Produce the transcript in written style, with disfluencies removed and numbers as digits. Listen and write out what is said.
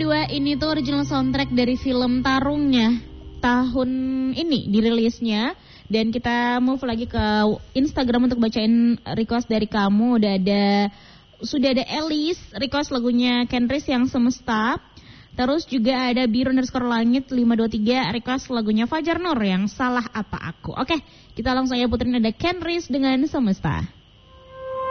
berdua ini tuh original soundtrack dari film Tarungnya. Tahun ini dirilisnya. Dan kita move lagi ke Instagram untuk bacain request dari kamu. Sudah ada Elis request lagunya Kenris yang Semesta. Terus juga ada Biru_langit 523 request lagunya Fajar Nur yang Salah Apa Aku. Oke, kita langsung aja puterin ada Kenris dengan Semesta.